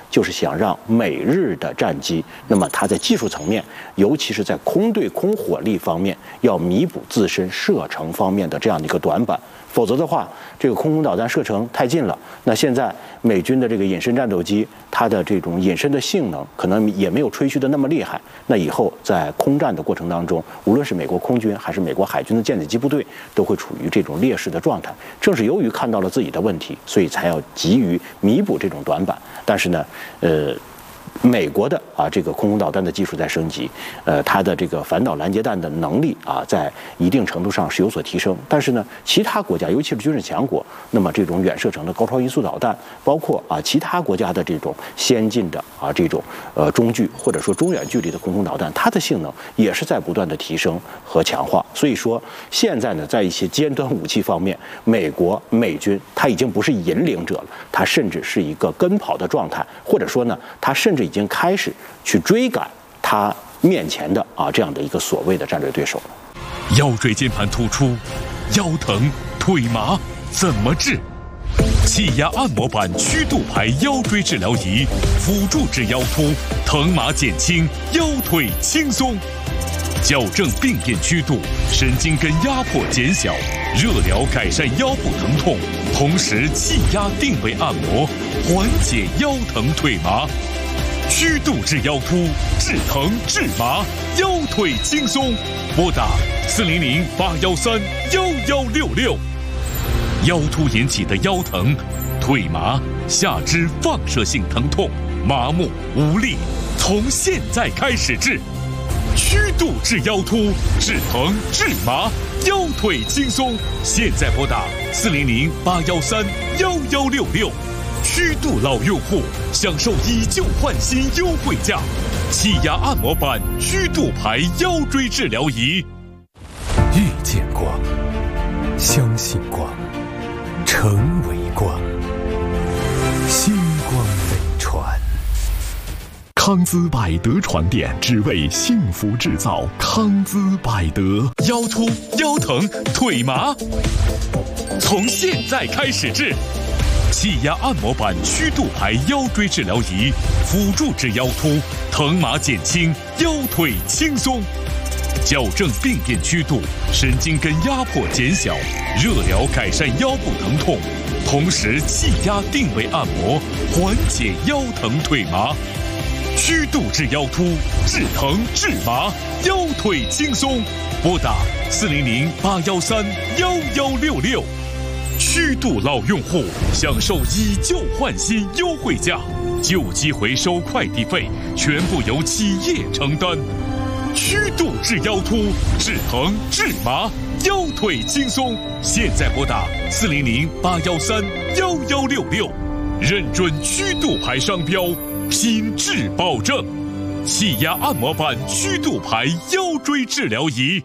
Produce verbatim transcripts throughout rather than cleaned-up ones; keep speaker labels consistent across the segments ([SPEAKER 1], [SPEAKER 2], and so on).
[SPEAKER 1] 就是想让美日的战机，那么它在技术层面，尤其是在空对空火力方面，要弥补自身射程方面的这样的一个短板。否则的话，这个空空导弹射程太近了。那现在美军的这个隐身战斗机，它的这种隐身的性能可能也没有吹嘘的那么厉害。那以后在空战的过程当中，无论是美国空军还是美国海军的舰载机部队，都会处于这种劣势的状态。正是由于看到了自己的问题，所以才要急于弥补这种短板。但是呢，呃。美国的啊这个空空导弹的技术在升级，呃，它的这个反导拦截弹的能力啊，在一定程度上是有所提升。但是呢，其他国家，尤其是军事强国，那么这种远射程的高超音速导弹，包括啊其他国家的这种先进的啊这种呃中距或者说中远距离的空空导弹，它的性能也是在不断的提升和强化。所以说，现在呢，在一些尖端武器方面，美国美军它已经不是引领者了，它甚至是一个跟跑的状态，或者说呢，它甚至已经开始去追赶他面前的啊这样的一个所谓的战略对手了。
[SPEAKER 2] 腰椎间盘突出、腰疼、腿麻怎么治？气压按摩板曲度排腰椎治疗仪，辅助治腰突，疼麻减轻，腰腿轻松。矫正病变曲度，神经根压迫减小，热疗改善腰部疼痛，同时气压定位按摩，缓解腰疼腿麻。曲度治腰突，治疼治麻，腰腿轻松。拨打四零零八幺三幺幺六六。腰突引起的腰疼、腿麻、下肢放射性疼痛、麻木无力，从现在开始治。曲度治腰突，治疼治麻，腰腿轻松。现在拨打四零零八幺三幺幺六六。曲度老用户享受以旧换新优惠价，气压按摩板曲度排腰椎治疗仪。
[SPEAKER 3] 遇见光，相信光，成为光，星光飞船。
[SPEAKER 4] 康姿百德床垫，只为幸福制造。康姿百德，
[SPEAKER 2] 腰突、腰疼、腿麻，从现在开始治。气压按摩板曲度排腰椎治疗仪，辅助治腰突，疼麻减轻，腰腿轻松。矫正病变曲度，神经根压迫减小，热疗改善腰部疼痛，同时气压定位按摩，缓解腰疼腿麻。曲度治腰突，治疼治麻，腰腿轻松。拨打四零零八幺三幺幺六六。曲度老用户享受以旧换新优惠价，旧机回收快递费全部由企业承担。曲度治腰突，治疼治麻，腰腿轻松。现在拨打四零零八幺三幺幺六六，认准曲度牌商标，品质保证。气压按摩板曲度牌腰椎治疗仪。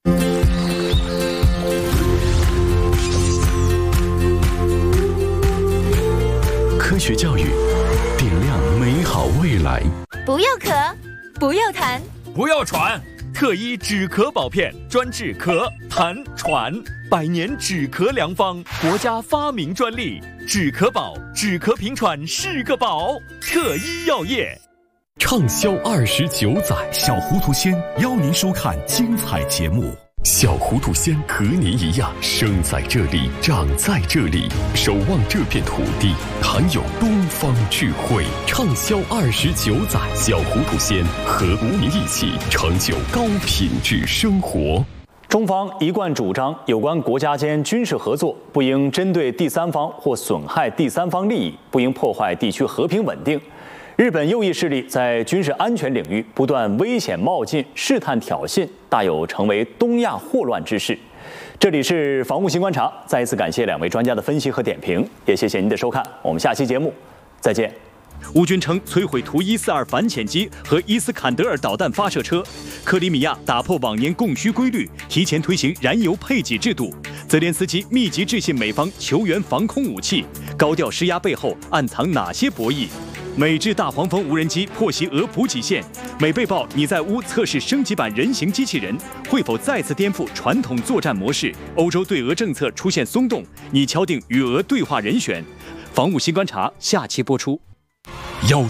[SPEAKER 4] 科学教育，点亮美好未来。
[SPEAKER 5] 不要咳，不要痰，
[SPEAKER 6] 不要喘，特医止咳宝片专治咳、痰、喘，百年止咳良方，国家发明专利。止咳宝，止咳平喘是个宝。特医药业。
[SPEAKER 4] 畅销二十九载，小糊涂仙邀您收看精彩节目。小糊涂仙和您一样，生在这里，长在这里，守望这片土地，含有东方智慧。畅销二十九载，小糊涂仙和您一起成就高品质生活。
[SPEAKER 7] 中方一贯主张，有关国家间军事合作，不应针对第三方或损害第三方利益，不应破坏地区和平稳定。日本右翼势力在军事安全领域不断危险冒进、试探挑衅，大有成为东亚祸乱之势。这里是防务新观察，再一次感谢两位专家的分析和点评，也谢谢您的收看，我们下期节目再见。
[SPEAKER 6] 乌军称摧毁图一四二反潜机和伊斯坎德尔导弹发射车。克里米亚打破往年供需规律，提前推行燃油配给制度。泽连斯基密集致信美方求援防空武器，高调施压背后暗藏哪些博弈？美制大黄蜂无人机破袭俄补给线，美被曝你在乌测试升级版人形机器人，会否再次颠覆传统作战模式？欧洲对俄政策出现松动，你敲定与俄对话人选。防务新观察下期播出。
[SPEAKER 2] 腰